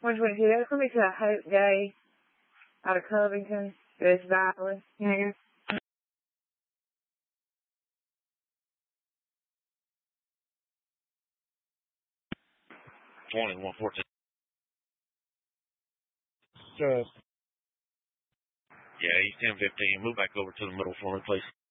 122. That's going to be to Hope Day out of Covington. It's Valley. Yeah. 114. Good. Yeah, he's 10-15. Move back over to the middle for me, please.